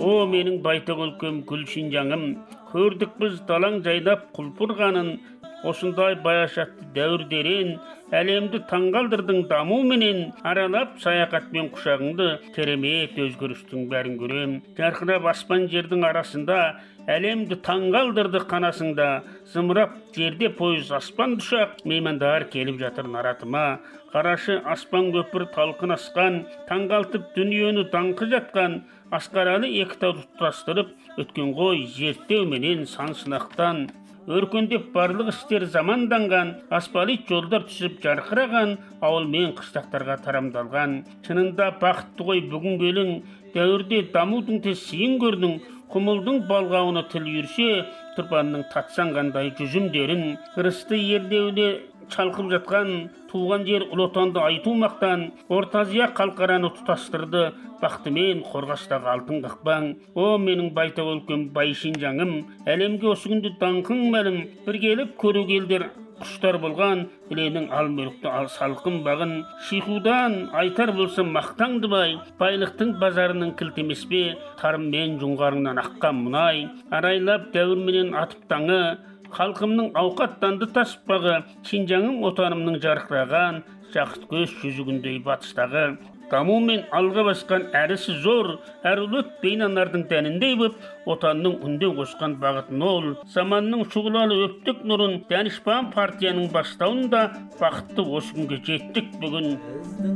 О менің байтақ өлкем гүл Шинжаңым, көрдік біз далаң жайнап құлпырғанын, осындай баяшатты дәуірдерен, әлемді таңғалдырдың даму менен, аралап саяхатпен құшағыңды, керемет өзгерістің бәрін көрем. Жарқырап аспан жердің арасында, әлемді таңғалдырды қанасыңда, зымырап жерде пойыз аспан ұшақ, меймандар келіп жатыр наратыма. Қарашы аспан көпір талқын асқан, таңғалтып дүниені даңқы жатқан, асқаралы екі тауды тұтастырып, өткен ғой зерттеу менен сан сынақтан. Өркендеп барлық істер заманданған, асфальт жолдар түсіп жарқыраған, ауыл мен қыстақтарға тарамдалған. Шынында бақытты ғой бүгінгі елің, дәуірде дамудың тез сыйын көрдің, құмылдың балғауына тіл үйірсе, тұрпанның татсан қандай жүзімдерін. Ырысты ердеуде шалқып жатқан, туған жер ұлы отанды айту мақтан, Орта Азия халықараны тұтастырды, бақтымен қорғастағы алтын қақпан. О менің байтақ өлкем бай Шинжаңым, әлемге осы күнде даңқың мәлім, бір келіп көру келдер құштар болған, іленің ал мүлікті ал салқын бағын. Шихудан айтар болсам мақтаңды бай, байлықтың базарының кілт емес пе, тарым мен жоңғарыңнан аққан мұнай. Арайлап дәуірменен атып таңы, халқымның ауқаттанды таспағы, Шинжаңым отанымның жарқыраған, жақыт көз жүзігіндей батыстағы. Даму мен алға басқан әрісі зор, әрулет бейнанардың тәніндей боп, отанның үнде қосқан бағытын ол. Заманның шұғылалы өптік нұрын, Дәнішпан партияның бастауында бақытты осы күнге жеттік бүгін.